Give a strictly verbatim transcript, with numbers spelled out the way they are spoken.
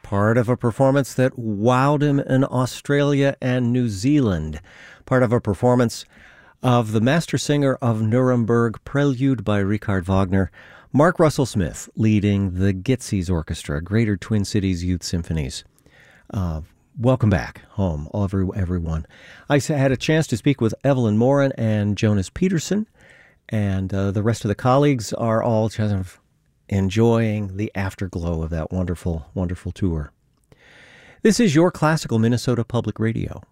part of a performance that wowed him in Australia and New Zealand, part of a performance of the master singer of Nuremberg, Prelude by Richard Wagner, Mark Russell Smith leading the Gitzies Orchestra, Greater Twin Cities Youth Symphonies. Uh, welcome back home, every, everyone. I had a chance to speak with Evelyn Morin and Jonas Peterson, and uh, the rest of the colleagues are all kind of enjoying the afterglow of that wonderful, wonderful tour. This is your Classical Minnesota Public Radio.